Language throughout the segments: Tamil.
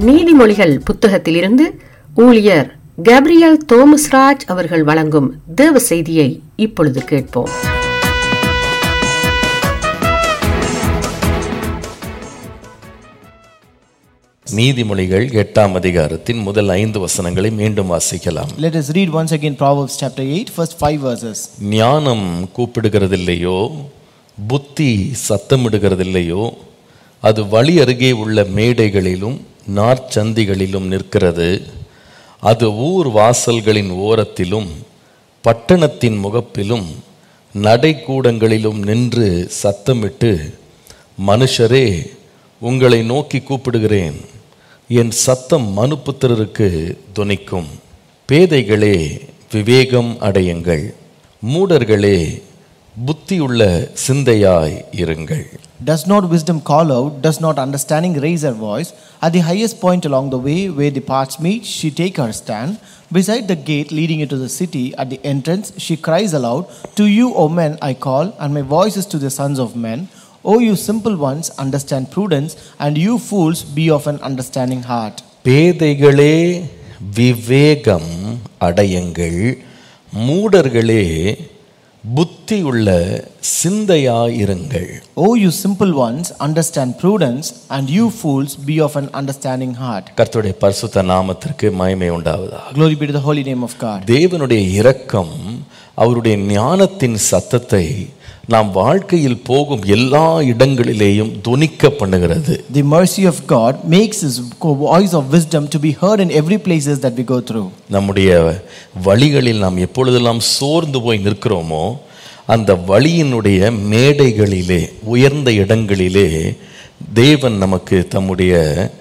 நீதிமொழிகள் புத்தகத்திலிருந்து ஊழியர் கேப்ரியல் தோமஸ்ராஜ் அவர்கள் வழங்கும் தேவ செய்தியை இப்பொழுது கேட்போம். நீதிமொழிகள் 8ஆம் அதிகாரத்தின் முதல் 5 வசனங்களை மீண்டும் வாசிக்கலாம். Let us read once again Proverbs chapter 8 first 5 verses. ஞானம் கூப்பிடுகிறதில்லையோ, புத்தி சத்தமிடுகிறதில்லையோ, அது வழி அருகே உள்ள மேடைகளிலும் நார்ச்சந்திகளிலும் நிற்கிறது. அது ஊர் வாசல்களின் ஓரத்திலும் பட்டணத்தின் முகப்பிலும் நடைக்கூடங்களிலும் நின்று சத்தமிட்டு, மனுஷரே உங்களை நோக்கி கூப்பிடுகிறேன், என் சத்தம் மனுபுத்திரருக்கு தொனிக்கும். பேதைகளே விவேகம் அடையுங்கள், மூடர்களே புத்தியுள்ள சிந்தையாய் இருங்கள். Does not wisdom call out? Does not understanding raise her voice? At the highest point along the way where the paths meet, she take her stand. Beside the gate leading into the city, at the entrance, she cries aloud, to you, O men, I call, and my voice is to the sons of men. O you simple ones, understand prudence, and you fools, be of an understanding heart. பேதைகளே விவேகம் அடையுங்கள், மூடர்களே புத்தியுள்ள சிந்தையாயிருங்கள். O you simple ones, understand prudence, and you fools, be of an understanding heart. கர்த்தருடைய பரிசுத்த நாமத்திற்கு மகிமை உண்டாவதாக. Glory be to the holy name of God. தேவனுடைய இரக்கம் அவருடைய ஞானத்தின் சத்தத்தை நாம் வாழ்க்கையில் போகும் எல்லா இடங்களிலேயும் துணிக்க பண்ணுகிறது. The mercy of God makes his voice of wisdom to be heard in every places that we go through. நம்முடைய வழிகளில் நாம் எப்பொழுதெல்லாம் சோர்ந்து போய் நிற்கிறோமோ, அந்த வழியினுடைய மேடைகளிலே உயர்ந்த இடங்களிலே தேவன் நமக்கு தம்முடைய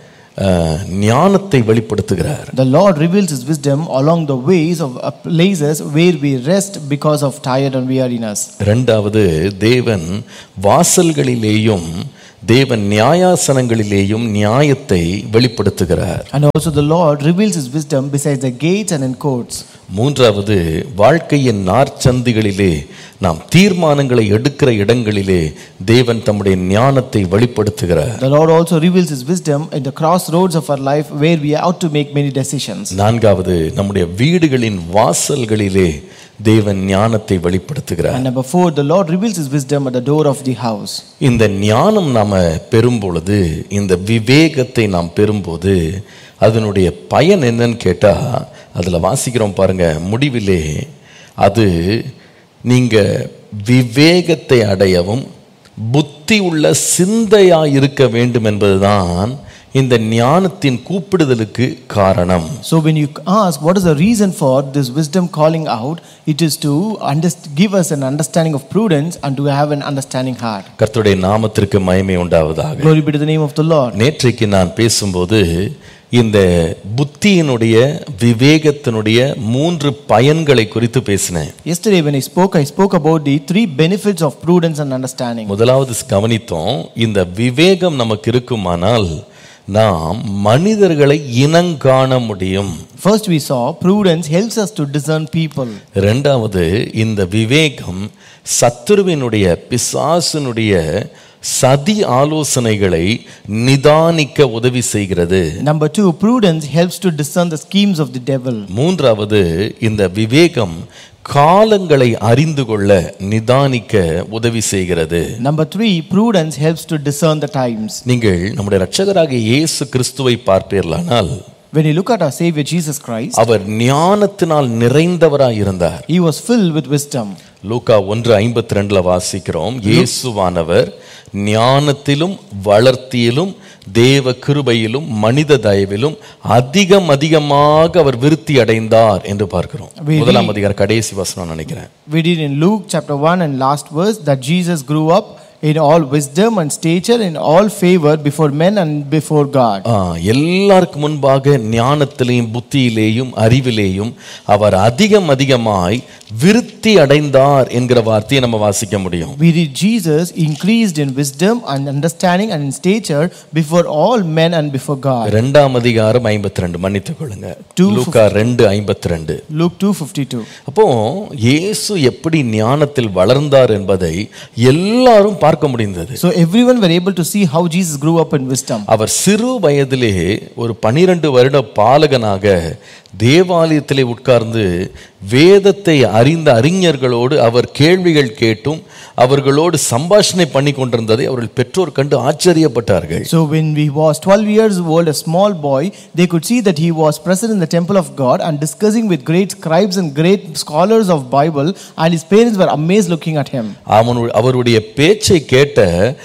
ஞானத்தை வெளிப்படுத்துகிறார். The Lord reveals his wisdom along the ways of places where we rest because of tired and weariness. இரண்டாவது, தேவன் வாசல்களிலேயும் தேவன் நியாயாசனங்களிலேயும் நியாயத்தை வெளிப்படுத்துகிறார். And also the Lord reveals his wisdom besides the gates and in courts. மூன்றாவது, வாழ்க்கையின் நார்ச்சந்திகளிலே நாம் தீர்மானங்களை எடுக்கிற இடங்களிலே தேவன் தம்முடைய ஞானத்தை வெளிப்படுத்துகிறார். The Lord also reveals his wisdom in the crossroads of our life where we are out to make many decisions. நான்காவது, நம்முடைய வீடுகளின் வாசல்களிலே தேவன் ஞானத்தை வெளிப்படுத்துகிறார். And number 4, the Lord reveals his wisdom at the door of the house. இந்த ஞானம் நாம பெறும் பொழுது, இந்த விவேகத்தை நாம் பெறும்போது அதனுடைய பயன் என்னன்னு கேட்டா, அதுல வாசிக்கிறோம் பாருங்க, முடிவிலே அது நீங்க விவேகத்தை அடையவும் புத்தி உள்ள சிந்தையா இருக்க வேண்டும் என்பதுதான் இந்த ஞானத்தின் கூப்பிடுதலுக்கு காரணம். So when you ask what is the reason for this wisdom calling out, it is to give us an understanding of prudence and to have an understanding heart. கர்த்தருடைய நாமத்திற்கு மகிமை உண்டாவதாக. Glory be to the name of the Lord. நேற்றைக்கு நான் பேசும்போது இந்த புத்தியினுடைய விவேகத்தினுடைய 3 பயன்களை குறித்து பேசினேன். Yesterday when I spoke about the 3 benefits of prudence and understanding. முதலாவது கவனித்தோம், இந்த விவேகம் நமக்கு இருக்குமானால் நாம் மனிதர்களை இனங்காண முடியும். First we saw prudence helps us to discern people. இரண்டாவது, இந்த விவேகம் சத்துருவினுடைய பிசாசினுடைய சதி ஆலோசனைகளை நிதானிக்க உதவி செய்கிறது. Number 2, prudence helps to discern the schemes of the devil. மூன்றாவது, இந்த விவேகம் காலங்களை அறிந்து கொள்ள நிதானிக்க உதவி செய்கிறது. Number 3, prudence helps to discern the times. நீங்கள் நம்முடைய இரட்சகராகிய இயேசு கிறிஸ்துவை பார்ப்பீர்களானால், when you look at our Savior Jesus Christ, அவர் ஞானத்தினால் நிறைந்தவராய் இருந்தார். he was filled with wisdom. லூக்கா 1:52 வாசிக்கிறோம், இயேசுவானவர் ஞானத்திலும் வளர்த்தியிலும் தேவ கிருபையிலும் மனித தயவிலும் அதிகமாக அவர் விருத்தி அடைந்தார் என்று பார்க்கிறோம். முதலாம் அதிகார கடைசி வசனம் நினைக்கிறேன். We read in Luke chapter 1 and last verse that Jesus grew up in all wisdom and stature, in all favor before men and before God. எல்லாருக்கு முன்பாக ஞானத்திலேயும் புத்தியிலேயும் அறிவிலேயும் அவர் அதிகமாய் விருத்தி அடைந்தார் என்கிற வார்த்தையை நம்ம வாசிக்க முடியும். We read Jesus increased in wisdom and understanding and in stature before all men and before God. இரண்டாம் அதிகாரம் 52 மன்னித்துக் கொள்ளுங்க. லூக்கா 2:52. Luke 2:52. அப்போ இயேசு எப்படி ஞானத்தில் வளர்ந்தார் என்பதை எல்லாரும் பார்க்க முடிந்தது. So everyone were able to see how Jesus grew up in wisdom. அவர் சிறு வயதிலே ஒரு 12 வருட பாலகனாக தேவாலயத்திலே உட்கார்ந்து வேதத்தை அறிந்த அறிஞர்களோடு அவர் கேள்விகள் கேட்டும் அவர்களோடு சம்பாஷணை பண்ணி கொண்டிருந்ததை அவர்கள் பெற்றோர் கண்டு ஆச்சரியப்பட்டார்கள். So when he was 12 years old, a small boy, they could see that he was present in the temple of God and discussing with great scribes and great scholars of Bible, and his parents were amazed looking at him. அவருடைய பேச்சை கேட்ட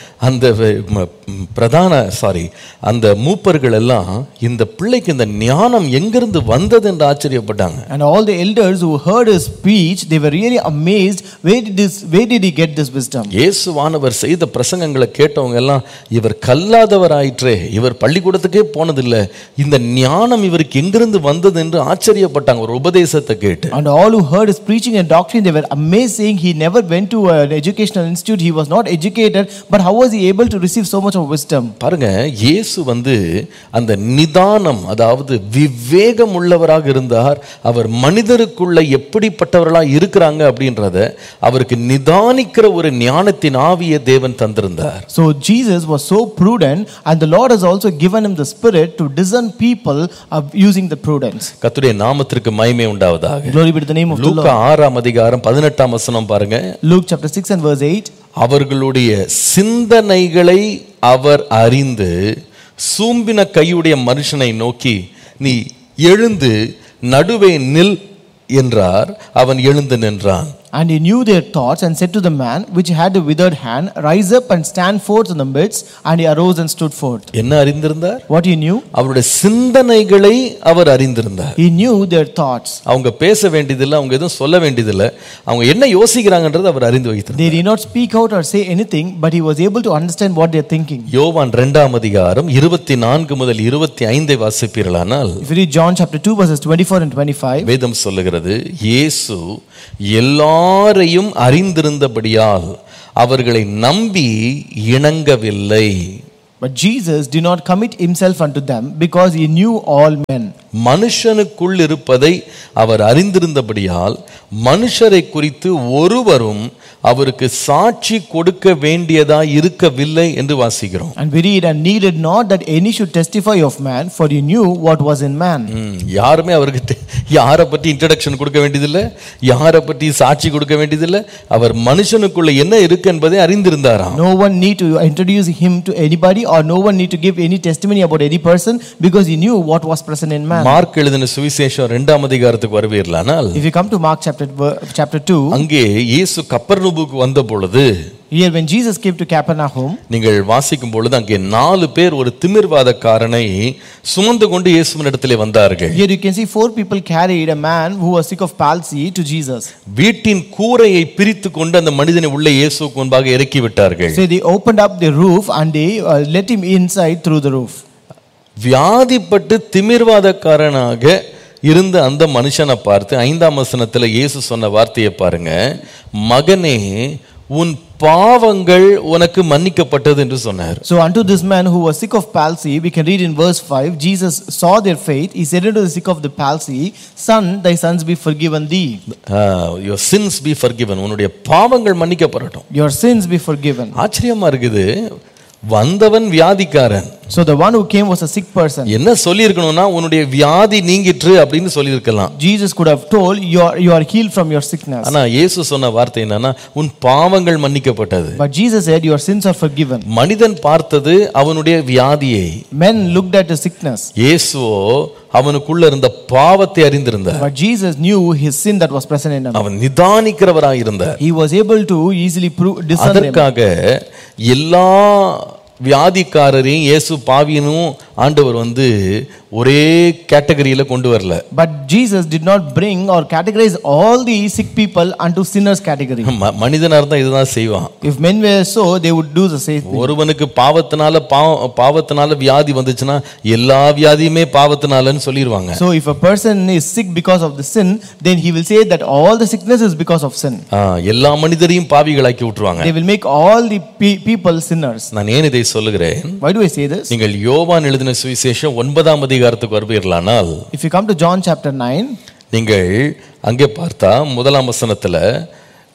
அந்த மூப்பர்கள் எல்லாம் இந்த பிள்ளைக்கு இந்த ஞானம் எங்கிருந்து வந்தது என்று ஆச்சரியப்பட்டாங்க. And all the elders who heard his speech, they were really amazed, where did he get this wisdom? இயேசுவானவர் செய்த பிரசங்கங்களை கேட்டவங்க எல்லாம் இவர் கல்லாதவர் ஆயிற்றே, இவர் பள்ளிக்கூடத்துக்கே போனதில்லை, இந்த ஞானம் இவருக்கு எங்கிருந்து வந்தது என்று ஆச்சரியப்பட்டாங்க ஒரு உபதேசத்தை கேட்டு. And all who heard his preaching and doctrine, they were amazed, saying he never went to an educational institute, he was not educated, but how was he able to receive so much of wisdom? பாருங்க, இயேசு அந்த நிதானம், அதாவது விவேகம் உள்ளவராக இருந்தார். அவர் மனிதருக்குள்ள எப்படிப்பட்டவர்களாக இருக்கிறாங்க அப்படின்றத அவருக்கு நிதானிக்கிற ஒரு ஞானத்தின் ஆவியை தேவன் தந்திருந்தார். So Jesus was so prudent, and the Lord has also given him the spirit to discern people using the prudence. கர்த்தருடைய நாமத்திற்கு மகிமை உண்டாவதாக. Glory be to the name of the Lord. லூக்கா 6ஆம் அதிகாரம் 18ஆம் வசனம் பாருங்க. Luke chapter 6 and verse 8. அவர்களுடைய சிந்தனைகளை அவர் அறிந்து சூம்பின கையுடைய மனுஷனை நோக்கி, நீ எழுந்து நடுவே நில் என்றார். அவன் எழுந்து நின்றான். And he knew their thoughts and said to the man which had a withered hand, rise up and stand forth in the midst. And he arose and stood forth. என்ன அறிந்திருந்தார்? What he knew? அவருடைய சிந்தனைகளை அவர் அறிந்திருந்தார். He knew their thoughts. அவங்க பேச வேண்டியதில்லை, அவங்க எதுவும் சொல்ல வேண்டியதில்லை, அவங்க என்ன யோசிக்கிறாங்கன்றது அவர் அறிந்து வைத்திருந்தார். They did not speak out or say anything, but he was able to understand what they are thinking. யோவான் 2ஆம் அதிகாரம் 24 முதல் 25 வாசிப்பீர்களானால், If you read John chapter 2 verses 24 and 25, வேதம் சொல்லுகிறது, இயேசு எல்லாரையும் அறிந்திருந்தபடியால் அவர்களை நம்பி இணங்கவில்லை. But Jesus did not commit himself unto them, because he knew all men. மனுஷனுக்குள் இருப்பதை அவர் அறிந்திருந்தபடியால் மனுஷரை குறித்து ஒருவரும் அவருக்கு சாட்சி கொடுக்க வேண்டியதா இருக்கவில்லை என்று வாசிக்கிறோம். And we read, and needed not that any should testify of man, for he knew what was in man. யாருமே அவருக்கு யாரை பற்றி இன்ட்ரடக்ஷன் கொடுக்க வேண்டியதில்லை, யாரை பற்றி சாட்சி கொடுக்க வேண்டியதில்லை. அவர் மனுஷனுக்குள்ள என்ன இருக்கு என்பதை அறிந்திருந்தாராம். No one need to introduce him to anybody, or no one need to give any testimony about any person, because he knew what was present in man. Mark எழுதின சுவிசேஷம் 2ஆம் அதிகாரத்துக்கு வருவீர்களானால், If you come to Mark chapter 2, அங்கே இயேசு கப்பர்நகூமுக்கு வந்த பொழுது, here when Jesus came to Capernaum, நீங்கள் வாசிக்கும் பொழுது அங்கே 4 பேர் ஒரு திமிர்வாதக்காரனை சுமந்து கொண்டு இயேசுவினிடத்திலே வந்தார்கள். here you can see 4 people carried a man who was sick of palsy to Jesus. வீட்டின் கூரையை பிரித்து கொண்டு அந்த மனிதனை உள்ளே இயேசுவுக்கு முன்பாக இறக்கி விட்டார்கள். So they opened up the roof and they let him inside through the roof. வியாதிப்பட்டு திமிர்வாதக்காரனாக இருந்த அந்த மனுஷனை பார்த்து 5ஆம் வசனத்துல இயேசு சொன்ன வார்த்தையை பாருங்க, மகனே உன் பாவங்கள் உனக்கு மன்னிக்கப்பட்டது என்று சொன்னார். So unto this man who was sick of palsy, we can read in verse 5, Jesus saw their faith. He said unto the sick of the palsy, son, thy sins be forgiven thee. Your sins be forgiven. உன்னுடைய பாவங்கள் மன்னிக்கப்படட்டும். Your sins be forgiven. ஆச்சரியமா இருக்குது. வந்தவன் வியாதிக்காரன். So the one who came was a sick person. என்ன சொல்லி இருக்கணும்னா, உன்னுடைய வியாதி நீங்கிற்று அப்படின்னு சொல்லி இருக்கலாம். Jesus could have told, you are healed from your sickness. ஆனா இயேசு சொன்ன வார்த்தை என்னன்னா, உன் பாவங்கள் மன்னிக்கப்பட்டது. But Jesus said, your sins are forgiven. மனிதன் பார்த்தது அவனுடைய வியாதியை. Men looked at the sickness. இயேசுவோ அவனுக்குள்ள இருந்த பாவத்தை அறிந்திருந்தார். But Jesus knew his sin that was present in him. அவன் நிதானிக்கிறவராய் இருந்தார். He was able to easily discern them. அதற்காக எல்லா வியாதிக்காரரையும் இயேசு பாவியனும் ஆண்டவர் ஒரே கேட்டகரியில கொண்டு வரல. But Jesus did not bring or categorize all the sick people unto sinners category. மனிதனா இருந்தா இதுதான் செய்வான். If men were so, they would do the same thing. ஒருவனுக்கு பாவத்தினால வியாதி வந்துச்சுன்னா எல்லா வியாதியுமே பாவத்தினாலன்னு சொல்லிடுவாங்க. So if a person is sick because of the sin, then he will say that all the sickness is because of sin. எல்லா மனிதரையும் பாவிகளாக்கி விட்டுருவாங்க. They will make all the people sinners. நான் ஏன் இதை சொல்லுகிறேன்? Why do I say this? நீங்கள் யோவான் எழுதின சுவிசேஷம் 9ஆம் அதிகாரத்துக்கு வருவீர்களானால், If you come to John chapter 9, நீங்கள் அங்கே பார்த்தா 1ஆம் வசனத்துல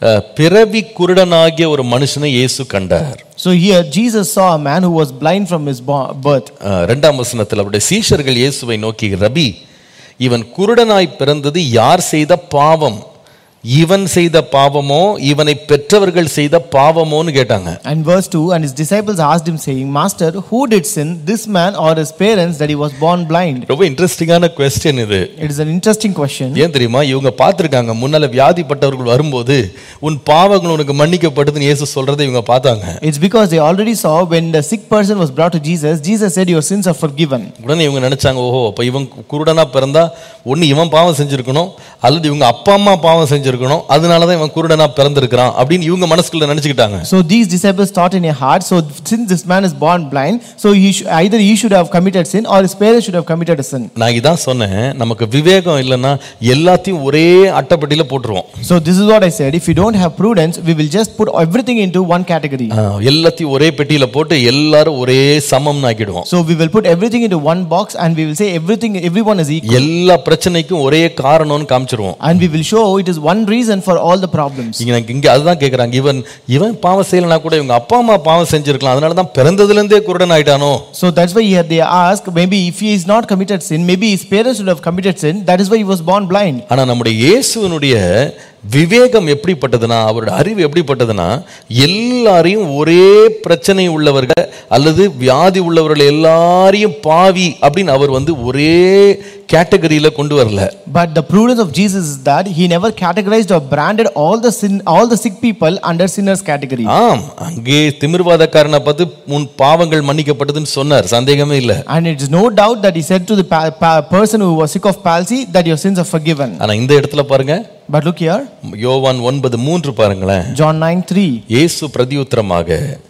பிறவி குருடனாகிய ஒரு மனுஷனை இயேசு கண்டார். So here Jesus saw a man who was blind from his birth. 2ஆம் வசனத்தில் அவருடைய சீஷர்கள் இயேசுவை நோக்கி, ரபி, இவன் குருடனாய் பிறந்தது யார் செய்த பாவம்? இவன் செய்த பாவமோ இவனை பெற்றவர்கள் செய்த பாவமோன்னு கேட்டாங்க. And verse 2, and his disciples asked him saying, Master, who did sin, this man or his parents, that he was born blind? ரொம்ப இன்ட்ரெஸ்டிங்கான क्वेश्चन இது. It is an interesting question. ஏன் தெரியுமா? இவங்க பார்த்திருக்காங்க, முன்னால வியாதிப்பட்டவர்கள் வரும்போது உன் பாவங்கள் உனக்கு மன்னிக்கப்படுதுன்னு இயேசு சொல்றதை இவங்க பார்த்தாங்க. It's because they already saw when the sick person was brought to Jesus, Jesus said your sins are forgiven. உடனே இவங்க நினைச்சாங்க, ஓஹோ, அப்ப இவன் குருடனா பிறந்தா ஒன்னு இவன் பாவம் செஞ்சிருக்கணும், அல்லது இவங்க அப்பா அம்மா பாவம் செஞ்சிருக்கணும், அதனால தான் இவன் குருடனா பிறந்திருக்கான் அப்படின்னு இவங்க மனசுக்குள்ள நினைச்சுக்கிட்டாங்க. So these disciples thought in their heart, so since this man is born blind, so either he should have committed sin or his parents should have committed a sin. நான் இதான் சொன்னேன், நமக்கு விவேகம் இல்லைன்னா எல்லாத்தையும் ஒரே அட்டைப்பட்டியில போட்டுருவோம். So this is what I said, if you don't have prudence, we will just put everything into one category. எல்லாத்தையும் ஒரே பெட்டியில போட்டு எல்லாரும் ஒரே சமம்னு ஆக்கிடுவோம். So we will put everything into one box and we will say everyone is equal. எல்லா பிரச்சனைக்கும் ஒரே காரணம்னு காமிச்சிருவோம். And we will show it is one reason for all the problems. இங்க அதுதான் கேக்குறாங்க, இவன் பாவம் செய்யலனா கூட இவங்க அப்பா அம்மா பாவம் செஞ்சிருக்கலாம், அதனால தான் பிறந்ததில இருந்தே குருடன் ஆயிட்டானோ. So that's why here they ask, maybe if he is not committed sin, maybe his parents should have committed sin, that is why he was born blind. ஆனா நம்முடைய இயேசுவினுடைய விவேகம் எப்படிப்பட்டதுன்னா, அவருடைய அறிவு எப்படிப்பட்டதுன்னா, எல்லாரையும் ஒரே பிரச்சனை உள்ளவர்கள் அல்லது வியாதி உள்ளவர்கள் எல்லாரையும் பாவி அப்படின்னு அவர் ஒரே கேட்டகரியில கொண்டு வரல. But the prudence of Jesus is that he never categorized or branded all the sick people under sinners category. ஆம், அங்கே திமிர்வாதக்காரனை பார்த்து உன் பாவங்கள் மன்னிக்கப்பட்டதுன்னு சொன்னார், சந்தேகமே இல்ல. And it is no doubt that he said to the person who was sick of palsy that your sins are forgiven. ஆனா இந்த இடத்துல பாருங்க, but look here, யோவான் 9:3 பாருங்களேன். John 9:3, இயேசு பிரதியுத்தரமாக,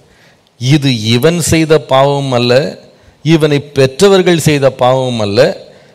இது இவன் செய்த பாவம் அல்ல, இவனை பெற்றவர்கள் செய்த பாவம் அல்ல,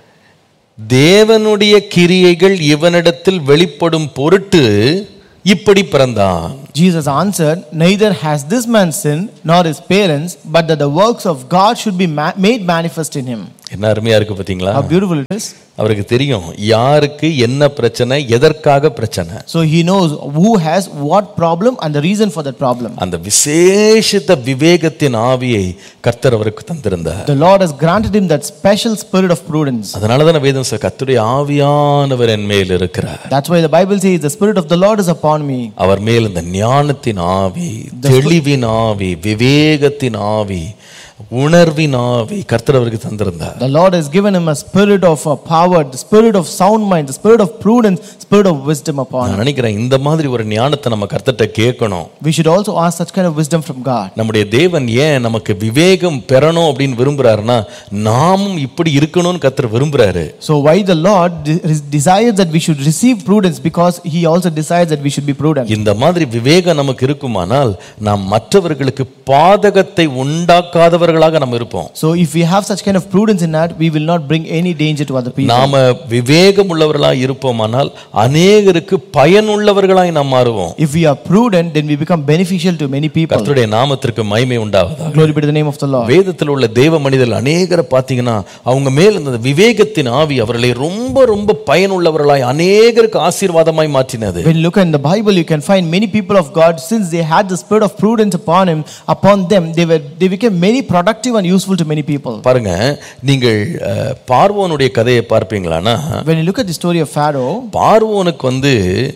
தேவனுடைய கிரியைகள் இவனிடத்தில் வெளிப்படும் பொருட்டு இப்படி பிறந்தான். Jesus answered, neither has this man sinned nor his parents, but that the works of God should be made manifest in him. என்ன அருமையா இருக்கு பாத்தீங்களா? How beautiful it is. அவருக்கு தெரியும் யாருக்கு என்ன பிரச்சனை, எதற்காக பிரச்சனை. So he knows who has what problem and the reason for that problem. அந்த விசேஷித்த விவேகத்தின் ஆவியை கர்த்தர் அவருக்கு தந்திருந்தார். The Lord has granted him that special spirit of prudence. அதனால தான் வேதம் சொல்லுது, கர்த்தருடைய ஆவியானவர் என் மேல் இருக்கிறார். That's why the Bible says the spirit of the Lord is upon me. அவர் மேல் இந்த ஞானத்தின் ஆவி, தெளிவின் ஆவி, விவேகத்தின் ஆவி, உணர்வின் ஆவி கர்த்தர் அவருக்கு தந்திருந்தார். The Lord has given him a spirit of power, the spirit of sound mind, the spirit of prudence, spirit of wisdom upon him. நான் நினைக்கிறேன் இந்த மாதிரி ஒரு ஞானத்தை நம்ம கர்த்தர்ட்ட கேட்கணும். We should also ask such kind of wisdom from God. நம்முடைய தேவன் ஏன் நமக்கு விவேகம் பெறணும் அப்படின்னு விரும்புறாருன்னா, நாமும் இப்படி இருக்கணும்னு கர்த்தர் விரும்புறாரு. So why the Lord desires that we should receive prudence, because he also desires that we should be prudent. இந்த மாதிரி விவேகம் நமக்கு இருக்குமானால் நாம் மற்றவர்களுக்கு பாதகத்தை உண்டாக்காதவர்களாக நாம் இருப்போம். So if we have such kind of prudence in that, we will not bring any danger to other people. நாம விவேகம் உள்ளவர்களாய் இருப்போமானால் அநேகருக்கு பயனுள்ளவர்களாய் நாம் மாறுவோம். If we are prudent, then we become beneficial to many people. கர்த்தருடைய நாமத்திற்கு மகிமை உண்டாவதாக. Glory be to the name of the Lord. வேதத்தில் உள்ள தேவ மனிதர்கள் அநேகரை பார்த்தீங்கன்னா, அவங்க மேல் அந்த விவேகத்தின் ஆவி அவர்களை ரொம்ப ரொம்ப பயனுள்ளவர்களாய் அநேகருக்கு ஆசீர்வாதமாய் மாற்றினது. When you look in the Bible, you can find many people of God, since they had the spirit of prudence upon them, they became many productive and useful to many people. பாருங்க, நீங்கள் பார்வோனுடைய கதையை பார்ப்பீங்களானா, when you look at the story of Pharaoh, பார்வோனுக்கு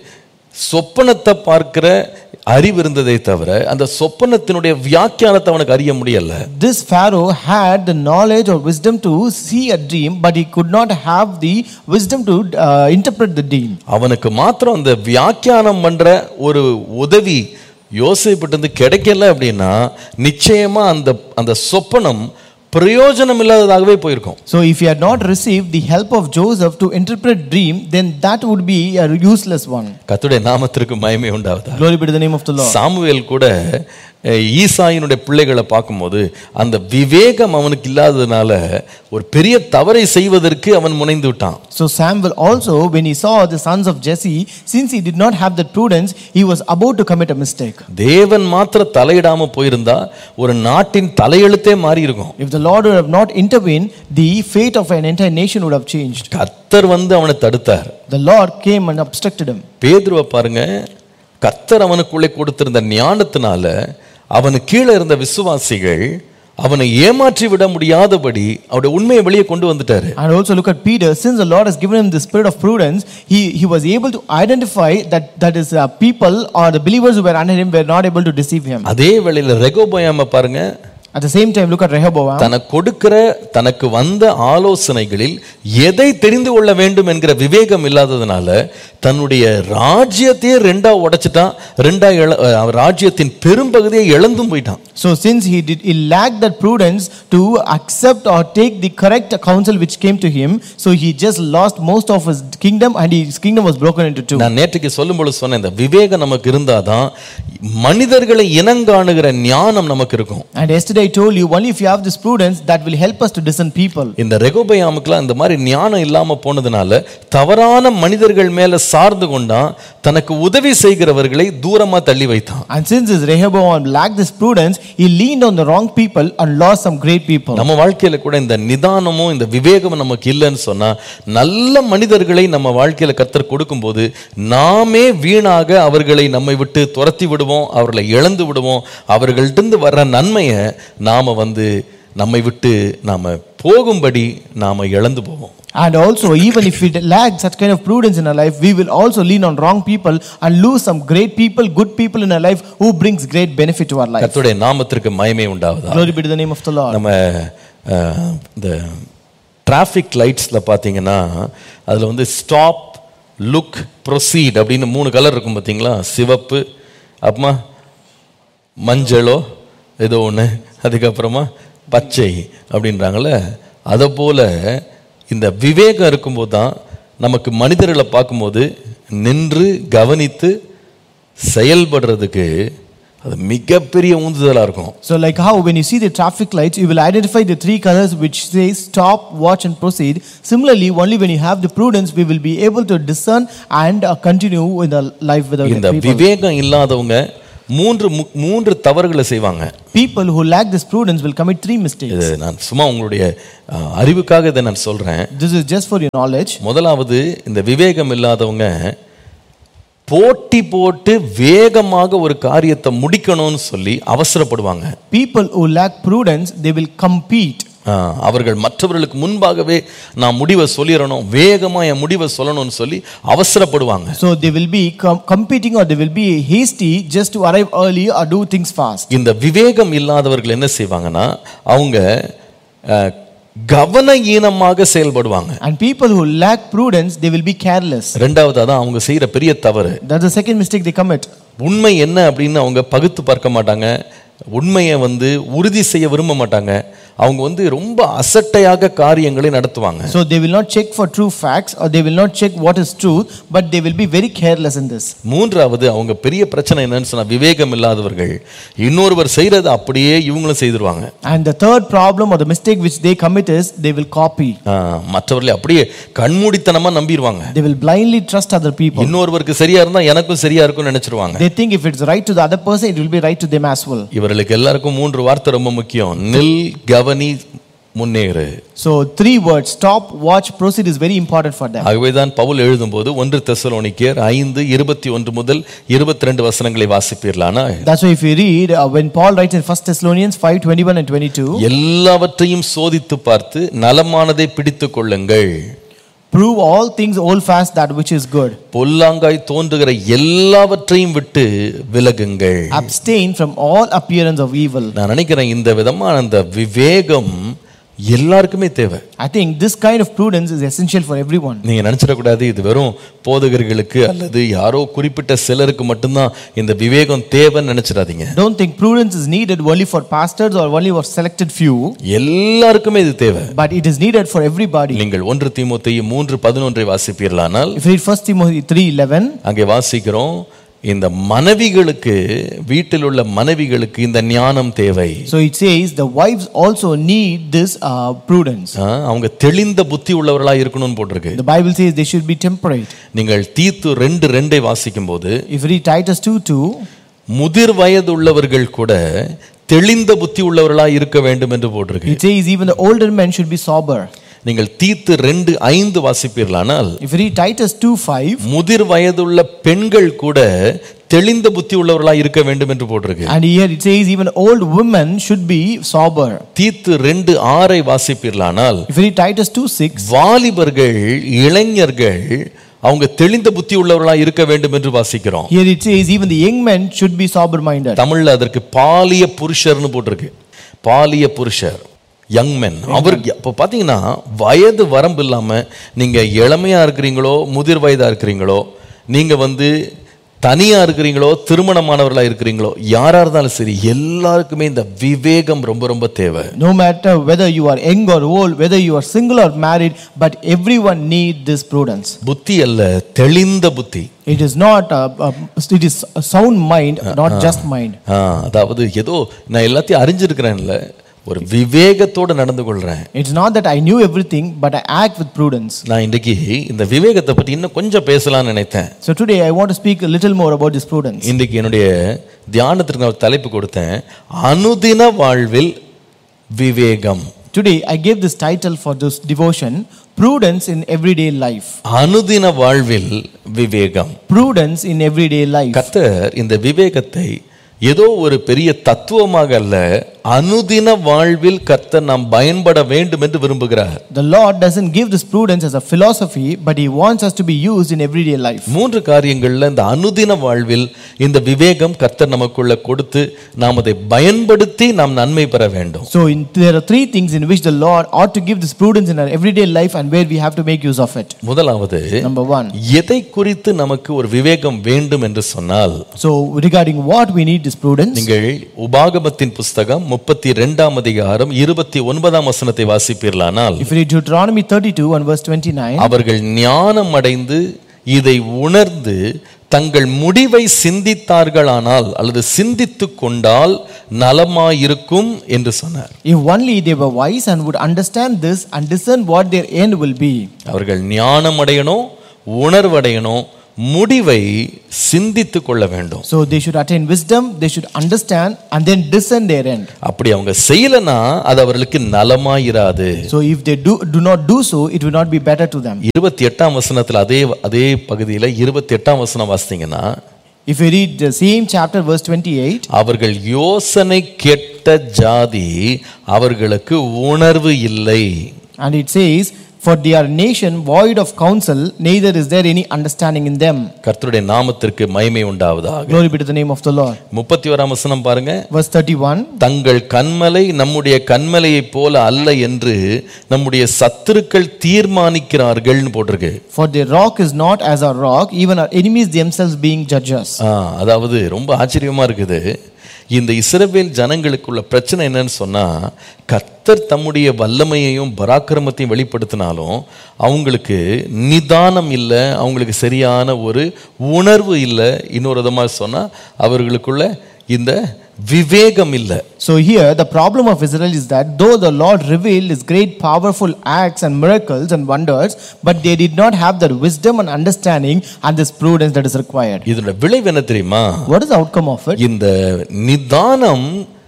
சொப்பனத்தை பார்க்கிற அறிவு இருந்ததை தவிர அந்த சொப்பனத்தினுடைய வியாக்கியானத்தை அவனுக்கு அறிய முடியல. This Pharaoh had the knowledge or wisdom to see a dream, but he could not have the wisdom to interpret the dream. அவனுக்கு மாத்திரம் அந்த வியாக்கியானம் பண்ற ஒரு உதவி யோசேப்புட்டு கிடைக்கல அப்படின்னா நிச்சயமா அந்த சொப்பனம் பிரயோஜனம் இல்லாததாகவே போயிருக்கும். So if he had not received the help of Joseph to interpret dream, then that would be a useless one. கர்த்தருடைய நாமத்திற்கு மகிமை உண்டாவதாக. Glory be to the name of the Lord. Samuel கூட ஈசாயினுடைய பிள்ளைகளை பார்க்கும்போது அந்த விவேகம் அவனுக்கு இல்லாததுனால ஒரு பெரிய தவறை செய்வதற்கு அவன் முனைந்து விட்டான். So Samuel also, when he saw the sons of Jesse, since he did not have that prudence, he was about to commit a mistake. தேவன் மாத்திர தலையிடாம போயிருந்தா ஒரு நாட்டின் தலையெழுத்தே மாறி இருக்கும். If the Lord would have not intervened, the fate of an entire nation would have changed. கர்த்தர் அவனை தடுத்தார். The Lord came and obstructed him. பேதுருவை பாருங்க, கர்த்தர் அவனுக்குள்ளே கொடுத்திருந்த ஞானத்தினால அவனுக்கு கீழே இருந்த விசுவாசிகள் அவனை ஏமாற்றி விட முடியாதபடி அவருடைய உண்மையை வெளியே கொண்டு வந்துட்டாரு. And also look at Peter. Since the Lord has given him the spirit of prudence, he was able to identify that is people or the believers who were under him were not able to deceive him. அதே வேளையில ரெகோபயாம பாருங்க. At the same time, look at Rehoboam. தனக்கு வந்த ஆலோசனைகளில் எதை தெரிந்து கொள்ள வேண்டும் என்கிற விவேகம் இல்லாததனால தன்னுடைய ராஜ்யத்தையே ரெண்டா உடைச்சிட்டான். ராஜ்யத்தின் பெரும்பகுதியை இழந்தும் போயிட்டான். So since he lacked that prudence to accept or take the correct counsel which came to him, so he just lost most of his kingdom and his kingdom was broken into two. நான் நேற்றுக்கு சொல்லும்போது சொன்னேன், இந்த விவேகம் நமக்கு இருந்தாதான் மனிதர்களை இனங்காணுகிற ஞானம் நமக்கு இருக்கும். And yesterday I told you, only if you have this prudence that will help us to discern people. இந்த ரெகோபயாமுக்குலாம் இந்த மாதிரி ஞானம் இல்லாம போனதுனால தவறான மனிதர்கள் மேல சார்ந்து கொண்டான். தனக்கு உதவி செய்கிறவர்களை தூரமா தள்ளி வைத்தான். And since this Rehoboam lacked this prudence, he leaned on the wrong people and lost some great people. நம்ம வாழ்க்கையில கூட இந்த நிதானமும் இந்த விவேகமும் நமக்கு இல்லைன்னு சொன்னா நல்ல மனிதர்களை நம்ம வாழ்க்கையில கர்த்தர் கொடுக்கும்போது நாமே வீணாக அவர்களை நம்மை விட்டு துரத்தி விடுவோம், அவர்களை இழந்து விடுவோம். அவர்கள்ட்ட வர்ற நன்மையை நாம நம்மை விட்டு நாம போகும்படி நாம இழந்து போவோம். And also, even if we lack such kind of prudence in our life, we will also lean on wrong people and lose some great people, good people in our life who brings great benefit to our life. கர்த்தருடைய நாமத்திற்கு மகிமை உண்டாவதாக. Glory be to the name of the Lord. நம்ம இந்த டிராஃபிக் லைட்ஸ்ல பாத்தீங்கன்னா அதுல ஸ்டாப், லுக், ப்ரொசீட் அப்படின்னு 3 கலர் இருக்கும் பாத்தீங்களா? சிவப்பு, அப்புறமா மஞ்சளோ ஏதோ ஒன்று, அதுக்கப்புறமா பச்சை அப்படின்றாங்கல்ல. அதை போல இந்த விவேகம் இருக்கும்போது தான் நமக்கு மனிதர்களை பார்க்கும்போது நின்று கவனித்து செயல்படுறதுக்கு அது மிகப்பெரிய ஊந்துதலா இருக்கும். So like how when you see the traffic lights, you will identify the 3 colors which say stop, watch and proceed. Similarly, only when you have the prudence, we will be able to discern and continue in the life without the people. இந்த விவேகம் இல்லாதவங்க மூன்று தவறுகளை செய்வாங்க. People who lack this prudence will commit 3 mistakes. நான் சும்மா உங்களுடைய அறிவுக்காக இதை நான் சொல்றேன். This is just for your knowledge. முதலாவது, இந்த விவேகம் இல்லாதவங்க போட்டி போட்டு வேகமாக ஒரு காரியத்தை முடிக்கணும்னு சொல்லி அவசரப்படுவாங்க. People who lack prudence, they will compete. அவர்கள் மற்றவர்களுக்கு முன்பாகவே நான் முடிவை சொல்லிடணும், வேகமா என் முடிவை சொல்லணும்னு சொல்லி அவசரப்படுவாங்க. So they will be competing or they will be hasty just to arrive early or do things fast. இந்த விவேகம் இல்லாதவர்கள் என்ன செய்வாங்கன்னா அவங்க கவனஹீனமாக செயல்படுவாங்க. And people who lack prudence, they will be careless. இரண்டாவது அதான் அவங்க செய்யற பெரிய தவறு. That's the second mistake they commit. உண்மை என்ன அப்படின்னு அவங்க பகுத்து பார்க்க மாட்டாங்க. உண்மையை உறுதி செய்ய விரும்ப மாட்டாங்க. அவங்க ரொம்ப அசட்டையாக காரியங்களை நடத்துவாங்க. So they will not check for true facts or they will not check what is truth, but they will be very careless in this. மூன்றாவது, அவங்க பெரிய பிரச்சனை என்னன்னு சொன்னா விவேகம் இல்லாதவர்கள் இன்னொருவர் செய்யறது அப்படியே இவங்களும் செய்துருவாங்க. And the third problem or the mistake which they commit is they will copy. மற்றவர்களை அப்படியே கண்மூடித்தனமா நம்பிடுவாங்க. They will blindly trust other people. இன்னொருவருக்கு சரியா இருந்தா எனக்கும் சரியா இருக்கும்னு நினைச்சிருவாங்க. They think if it's right to the other person, it will be right to them as well. இவர்களுக்கு எல்லாருக்கும் 3 வார்த்தை ரொம்ப முக்கியம். நில், கவனி, முன்னேறு. So 3 words, stop, watch, proceed is very important for them. ஆகவேதான் பவுல் எழுதும்போது 1 தெசலோனிக்கேயர் 5:21 முதல் 22 வசனங்களை வாசிப்பீர்களானா? That's why if you read when Paul writes in 1 Thessalonians 5:21 and 22, எல்லாவற்றையும் சோதித்து பார்த்து நலமானதை பிடித்துக் கொள்ளுங்கள். prove all things, hold fast that which is good. பொல்லாங்காய் தோன்றுகிற எல்லாவற்றையும் விட்டு விலகுங்கள். Abstain from all appearance of evil. நான் நினைக்கிறேன் இந்த விதமான அந்த விவேகம் எல்லாருக்குமே தேவை. I think this kind of prudence is essential for everyone. நீங்க நினைச்சிட கூடாது இது வெறும் போதகர்களுக்கு அல்லது யாரோ குறிப்பிட்ட சிலருக்கு மட்டும்தான் இந்த விவேகம் தேவைன்னு நினைச்சிடாதீங்க. Don't think prudence is needed only for pastors or only for selected few. எல்லாருக்குமே இது தேவை. But it is needed for everybody. நீங்கள் 1 தீமோத்தேயு 3:11 வாசிப்பீர்களானால், if you read 1 Timothy 3:11, அங்கே வாசிக்கிறோம், இந்த மனைவிகளுக்கு, வீட்டில் உள்ள மனைவிகளுக்கு இந்த ஞானம் தேவை. So it says the wives also need this prudence. அவங்க தெளிந்த புத்தி உள்ளவர்களா இருக்கணும்னு போட்டிருக்கு. The Bible says they should be temperate. நீங்கள் தீத்து 2:2 வாசிக்கும்போது, if you read Titus 2:2, முதிர் வயது உள்ளவர்கள் கூட தெளிந்த புத்தி உள்ளவர்களா இருக்க வேண்டும் என்று போட்டிருக்கு. it says even the older men should be sober. நீங்கள் தீத்து 2:5 வாசிப்பீர்களானால், if you read Titus 2:5, முதிர் வயதுள்ள பெண்கள் கூட தெளிந்த புத்தி உள்ளவர்களா இருக்க வேண்டும் என்று போட்டிருக்கு. And here it says even old women should be sober. தீத்து 2:6 வாசிப்பீர்களானால், If you read Titus 2:6, வாலிபர்கள் இளைஞர்கள் அவங்க தெளிந்த புத்தி உள்ளவர்களா இருக்க வேண்டும் என்று வாசிக்கிறோம். here it says even the young men should be sober minded. தமிழ்ல அதற்கு பாலிய புருஷர்னு போட்டிருக்கு. பாலிய புருஷர், யங் மென். அவர் இப்போ பார்த்தீங்கன்னா வயது வரம்பு இல்லாமல் நீங்கள் இளமையாக இருக்கிறீங்களோ முதிர் வயதாக இருக்கிறீங்களோ, நீங்கள் தனியாக இருக்கிறீங்களோ திருமணமானவர்களாக இருக்கிறீங்களோ, யாராக இருந்தாலும் சரி எல்லாருக்குமே இந்த விவேகம் ரொம்ப ரொம்ப தேவை. No matter whether you are young or old, whether you are single or married, but everyone need this prudence. புத்தி அல்ல, தெளிந்த புத்தி. It is not it is a sound mind, not just mind. அதாவது ஏதோ நான் எல்லாத்தையும் அறிஞ்சிருக்கிறேன்ல, ஒரு விவேகத்தோடு நடந்து கொள்றேன். It's not that I knew everything, but I act with prudence. நான் இன்றைக்கு இந்த விவேகத்தை பற்றி இன்னும் கொஞ்சம் பேசலாம்னு நினைத்தேன். So today I want to speak a little more about this prudence. இன்றைக்கு என்னுடைய தியானத்திற்கு நான் தலைப்பு கொடுத்தேன், அனுதின வாழ்வில் விவேகம். Today I gave this title for this devotion, prudence in everyday life. அனுதின வாழ்வில் விவேகம். Prudence in everyday life. கர்த்தர் இந்த விவேகத்தை ஏதோ ஒரு பெரிய தத்துவமாக அல்ல, அனுதின வாழ்வில் கர்த்தர் நாம் பயன்பட வேண்டும் என்று விரும்புகிறார். The Lord doesn't give this prudence as a philosophy, but he wants us to be used in everyday life. மூன்று காரியங்கள்ல இந்த அனுதின வாழ்வில் இந்த விவேகம் கர்த்தர் நமக்குள்ள கொடுத்து நாம் அதை பயன்படுத்தி நாம் நன்மை பெற வேண்டும். So there are three things in which the Lord ought to give this prudence in our everyday life and where we have to make use of it. முதலாவது, Number one, எதை குறித்து நமக்கு ஒரு விவேகம் வேண்டும் என்று சொன்னால், so regarding what we need this prudence, நீங்கள் உபாகமத்தின் புஸ்தகம் 32ஆம் அதிகாரம் 29ஆம் வசனத்தை வாசிப்பீர்களானால், if you read Deuteronomy 32 and verse 29, அவர்கள் ஞானம் அடைந்து இதை உணர்ந்து தங்கள் முடிவை சிந்தித்தார்களானால் அல்லது சிந்தித்துக் கொண்டால் நலமாயிருக்கும் என்று சொன்னார். if only they were wise and would understand this and discern what their end will be. அவர்கள் ஞானம் அடையணும், உணர்வடையணும், முடிவை சிந்தித்துக் கொள்ள வேண்டும். So they should attain wisdom, they should understand and then discern their end. அப்படி அவங்க செய்யலனா அது அவர்களுக்கு நலமாயிராது. So if they do not do so, it will not be better to them. 28ஆம் வசனத்துல அதே பகுதியில 28ஆம் வசனம் வாசித்தீங்கன்னா, if you read the same chapter verse 28, அவர்கள் யோசனை கெட்ட ஜாதி, அவர்களுக்கு உணர்வு இல்லை. and it says, for they are a nation void of counsel, neither is there any understanding in them. கர்த்தருடைய நாமத்திற்கு மகிமை உண்டாவதாக. Glory be to the name of the Lord. 31ஆம் வசனம் பாருங்க. Verse 31, தங்கள் கன்மலை நம்முடைய கன்மலையைப் போல அல்ல என்று நம்முடைய சத்துருக்கள் தீர்மானிக்கிறார்கள்னு போட்டிருக்கு. for their rock is not as our rock, even our enemies themselves being judges. அதாவது ரொம்ப ஆச்சரியமா இருக்குது. இந்த இஸ்ரவேல் ஜனங்களுக்குள்ள பிரச்சனை என்னன்னு சொன்னா, கர்த்தர் தம்முடைய வல்லமையையும் பராக்கிரமத்தையும் வெளிப்படுத்தினாலும் அவங்களுக்கு நிதானம் இல்லை, அவங்களுக்கு சரியான ஒரு உணர்வு இல்லை. இன்னொரு விதமாக சொன்னா அவர்களுக்குள்ள இந்த விவேகம் இல்லை. So here the problem of Israel is that though the Lord revealed his great powerful acts and miracles and wonders, but they did not have the wisdom and understanding and this prudence that is required. இதோட விளைவு என்ன தெரியுமா? What is the outcome of it? இந்த நிதானம்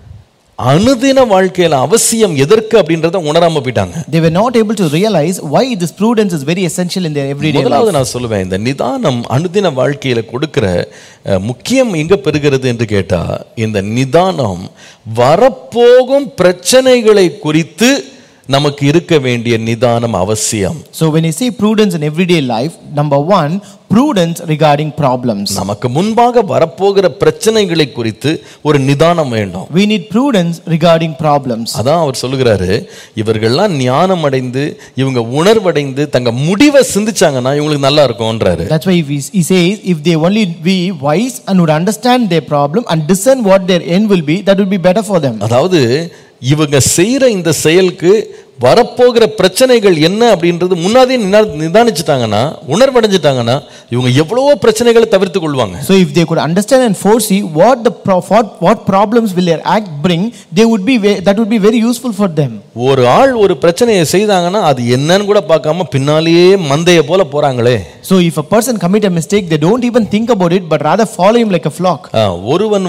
அனுதின வாழ்க்கையில அவசியம் எதற்கு அப்படின்றத உணராம போயிட்டாங்க. They were not able to realize why this prudence is very essential in their everyday life. முதலாவது நான் சொல்லுவேன், இந்த நிதானம் அனுதின வாழ்க்கையில கொடுக்கிற முக்கியம் எங்க பெறுகிறது என்று கேட்டா, இந்த நிதானம் வரப்போகும் பிரச்சனைகளை குறித்து நமக்கு இருக்க வேண்டிய நிதானம் அவசியம். So when you say prudence in everyday life, number one, prudence regarding problems. நமக்கு முன்பாக வரப்போகிற பிரச்சனைகளை குறித்து ஒரு நிதானம் வேண்டும். We need prudence regarding problems. அதான் அவர் சொல்லுகிறாரு, இவர்கள்லாம் ஞானம் அடைந்து இவங்க உணர்வடைந்து தங்க முடிவை சிந்திச்சாங்கன்னா இவங்களுக்கு நல்லா இருக்கும்ன்றாரு. That's why he says if they only be wise and would understand their problem and discern what their end will be, that would be better for them. அதாவது இவங்க செய்யற இந்த செயலுக்கு வரப்போகிற பிரச்சனைகள் என்ன அப்படின்றது முன்னாடியே நிதானிச்சுட்டாங்கன்னா, உணர்வடைஞ்சிட்டாங்கன்னா இவங்க எவ்வளவோ பிரச்சனைகளை தவிர்த்து கொள்வாங்க. So if they could understand and foresee what problems will their act bring, that would be very useful for them. ஒரு ஆள் ஒரு பிரச்சனையை செய்தாங்கன்னா அது என்னன்னு கூட பார்க்காம பின்னாலேயே மந்தைய போல போறாங்களே. So if a person commit a mistake, they don't even think about it, but rather follow him like a flock. ஒருவன்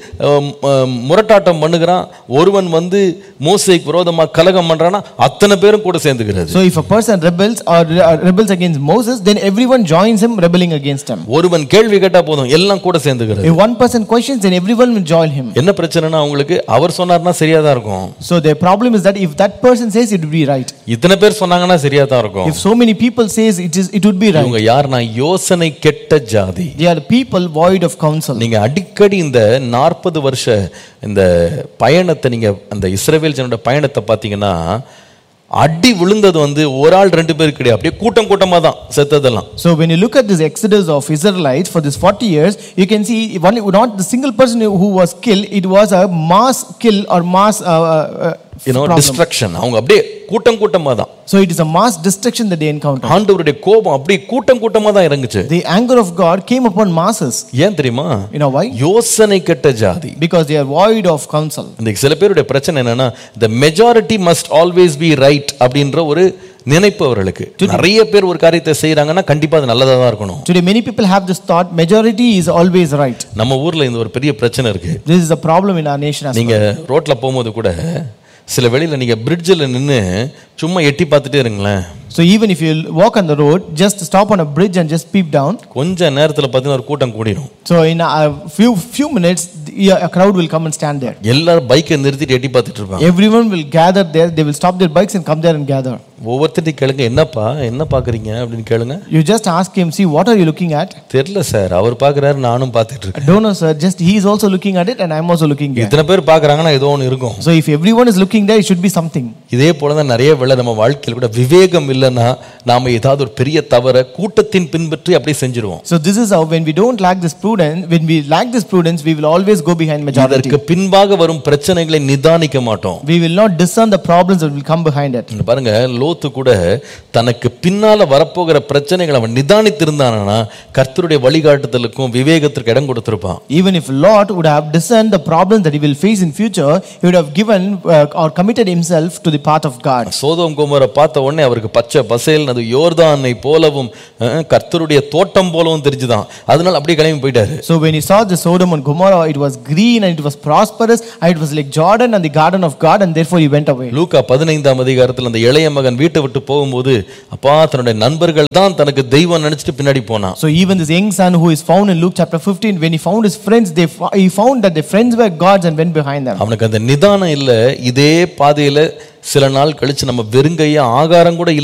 முரட்டாட்டம் பண்ணுகிறான், ஒருவன் மோசேக்கு விரோதமா கலகம் பண்றானா அத்தனை பேரும் கூட சேர்ந்துக்கிறது. So if a person rebels or rebels against Moses, then everyone joins him rebelling against him. ஒருவன் கேள்வி கேட்டா போதும் எல்லாம் கூட சேர்ந்துக்கிறது. If one person questions, then everyone will join him. என்ன பிரச்சனைனா அவங்களுக்கு அவர் சொன்னார்னா சரியா தான் இருக்கும். So their problem is that if that person says, it will be right. இத்தனை பேர் சொன்னாங்கன்னா சரியா தான் இருக்கும். If so many people says, it would be right. இவங்க யார்னா யோசனை கெட்ட ஜாதி. They are people void of counsel. நீங்க அடிக்கடி இந்த 40 வருஷ இந்த பயணத்தை நீங்க அந்த இஸ்ரவேல் ஜனோட பயணத்தை பாத்தீங்கன்னா அடி விழுந்தது ஒரு ஆள் ரெண்டு பேர் கிடையாது, அப்படியே கூட்டம் கூட்டமா தான் செத்ததெல்லாம். So when you look at this exodus of Israelites for this 40 years, you can see not the single person who was killed, it was a mass kill or mass destruction. அவங்க அப்படியே கூட்டம் கூட்டமா தான். So it is a mass destruction that they encountered. ஆண்டவருடைய கோபம் அப்படியே கூட்டம் கூட்டமா தான் இறங்குச்சு. The anger of God came upon masses. ஏன் தெரியுமா? You know why? யோசனை கெட்ட ஜாதி. Because they are void of counsel. இந்த சில பேருடைய பிரச்சனை என்னன்னா the majority must always be right அப்படின்ற ஒரு நினைப்பு அவர்களுக்கு. நிறைய பேர் ஒரு காரியத்தை செய்றாங்கன்னா கண்டிப்பா அது நல்லதா தான் இருக்கணும். Today many people have this thought majority is always right. நம்ம ஊர்ல இந்த ஒரு பெரிய பிரச்சனை இருக்கு. This is a problem in our nation as well. நீங்க ரோட்ல போகும்போது கூட சில வெளியில நீங்க பிரிட்ஜில் நின்னு சும்மா எட்டி பார்த்துட்டே இருங்களேன். So even if you walk on the road, just stop on a bridge and just peep down. கொஞ்ச நேரத்துல பார்த்தீங்கன்னா ஒரு கூட்டம் கூடிரும். So in a few minutes a crowd will come and stand there. எல்லாரும் பைக்கை நிறுத்திட்டு எட்டி பார்த்துட்டு இருப்பாங்க. Everyone will gather there. They will stop their bikes and come there and gather. ஒவ்வொருத்தரையும் கேளுங்க, என்னப்பா என்ன பாக்குறீங்க அப்படின்னு கேளுங்க. You just ask him, see what are you looking at? தெரியல சார், அவர் பாக்குறாரு நானும் பார்த்துட்டு இருக்கேன். I don't know sir, just he is also looking at it and I am also looking there. இத்தனை பேர் பாக்குறாங்கன்னா ஏதோ ஒன்னு இருக்கும். So if everyone is looking there, it should be something. இதே போல தான் நிறைய வேளை நம்ம வாழ்க்கையில கூட விவேகம் இல்லைன்னா நாம ஏதாவது ஒரு பெரிய தவறை கூட்டத்தின் பின்பற்றி அப்படியே செஞ்சிருவோம். So this is how when we don't lack this prudence, when we lack this prudence, we will always go behind majority. இதற்கு பின்பாக வரும் பிரச்சனைகளை நிதானிக்க மாட்டோம். We will not discern the problems that will come behind it. பாருங்க, லோத்து கூட தனக்கு பின்னால வரப்போகிற பிரச்சனைகளை அவன் நிதானித்திருந்தானா கர்த்தருடைய வழிகாட்டுதலுக்கும் விவேகத்திற்கு இடம் கொடுத்திருப்பான். Even if Lot would have discerned the problems that he will face in future, he would have given or committed himself to the path of God. Sodom கோமோரை பார்த்த உடனே அவருக்கு பச்சை பசேல் அது யோர்தானை போலவும் கர்த்தருடைய தோட்டம் போலவும் தெரிஞ்சுதான். அதனால அப்படியே கிளம்பி போயிட்டாரு. So when he saw the Sodom and Gomorrah, it was green and it was prosperous and it was like Jordan and the garden of God, and therefore he went away. லூக்கா 15ஆம் அதிகாரத்தில் அந்த இளைய மகன் வீட்டை விட்டு போகும்போது அப்பா தன்னுடைய நண்பர்கள் தான் தனக்கு தெய்வம் நினைச்சிட்டு பின்னாடி போனான். So even this young son who is found in Luke chapter 15, when he found his friends, he found that their friends were gods and went behind them. அவனுக்கு அந்த நிதானம் இல்ல. இதே பாதையில சில நாள் கழிச்சு நம்ம வெறுங்கையா ஆகாரம் கூட